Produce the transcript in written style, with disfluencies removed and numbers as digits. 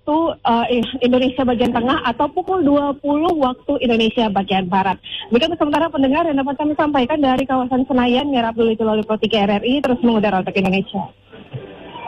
waktu Indonesia bagian tengah atau pukul 20 waktu Indonesia bagian barat. Begitu sementara pendengar yang dapat kami sampaikan dari kawasan Senayan, Mira Abdul itu lalu Pro 3 RRI terus mengudara untuk Indonesia.